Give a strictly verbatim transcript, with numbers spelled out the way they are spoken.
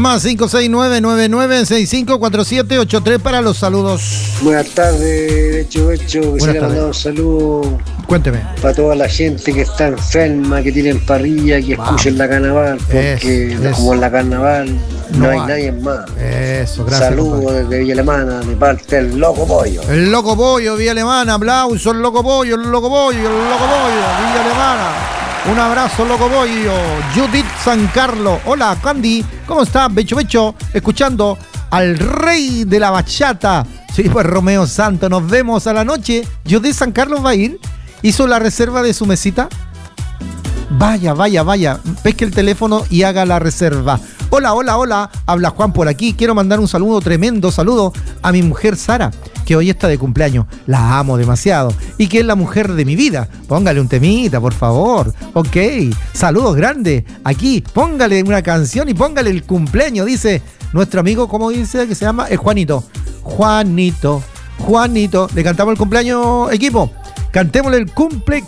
Más cinco seis nueve nueve nueve seis cinco cuatro siete ocho tres para los saludos. Buenas tardes, Hecho Hecho. Quisiera mandar un saludo. Cuénteme. Para toda la gente que está enferma, que tienen parrilla, que wow. escuchen la carnaval, porque es, es. como en la carnaval no, no hay, hay nadie más. Eso, gracias. Saludos desde Villa Alemana, de parte del Loco Pollo. El Loco Pollo, Villa Alemana, aplauso, el Loco Pollo, el Loco Pollo, el Loco Pollo, Villa Alemana. Un abrazo, Loco Pollo. Judith San Carlos. Hola, Candy. ¿Cómo estás, Becho Becho? Escuchando al rey de la bachata. Sí, pues Romeo Santo. Nos vemos a la noche. Judith San Carlos va a ir. ¿Hizo la reserva de su mesita? Vaya, vaya, vaya. Pesque el teléfono y haga la reserva. Hola, hola, hola. Habla Juan por aquí. Quiero mandar un saludo, tremendo saludo a mi mujer Sara, que hoy está de cumpleaños. La amo demasiado. Y que es la mujer de mi vida. Póngale un temita, por favor. Ok. Saludos grandes. Aquí, póngale una canción y póngale el cumpleaños. Dice nuestro amigo, ¿cómo dice? Que se llama es Juanito. Juanito. Juanito. ¿Le cantamos el cumpleaños, equipo? Cantémosle el cumple